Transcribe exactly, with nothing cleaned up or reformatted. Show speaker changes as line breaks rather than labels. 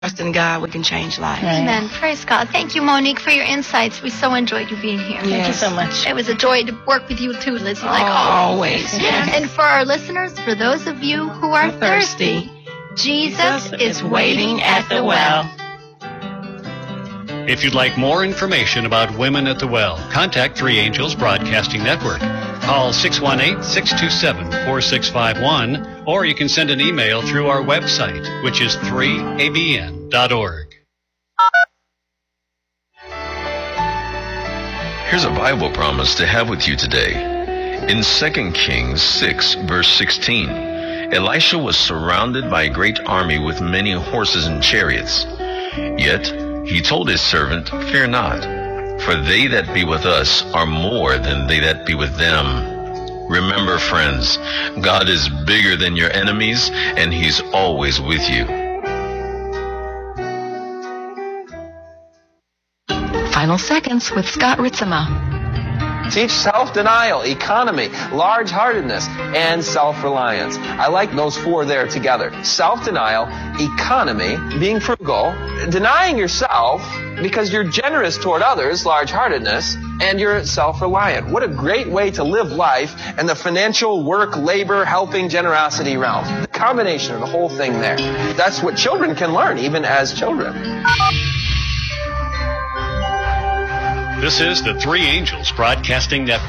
trust in God, we can change lives.
Right.
Amen. Praise God. Thank you, Monique, for your insights. We so enjoyed you being here.
Thank you
Yes.
so much.
It was a joy to work with you too, Lizzie. Like
Always.
always.
Yes.
And for our listeners, for those of you who are thirsty, Jesus is waiting at the well.
If you'd like more information about Women at the Well, contact Three Angels Broadcasting Network. Call six one eight, six two seven, four six five one, or you can send an email through our website, which is three A B N dot org.
Here's a Bible promise to have with you today. In Second Kings six, verse sixteen, Elisha was surrounded by a great army with many horses and chariots. Yet he told his servant, "Fear not, for they that be with us are more than they that be with them." Remember, friends, God is bigger than your enemies, and He's always with you.
Final seconds with Scott Ritzema.
Teach self-denial, economy, large-heartedness, and self-reliance. I like those four there together. Self-denial, economy, being frugal, denying yourself because you're generous toward others, large-heartedness, and you're self-reliant. What a great way to live life in the financial, work, labor, helping, generosity realm. The combination of the whole thing there. That's what children can learn, even as children.
This is the Three Angels Broadcasting Network.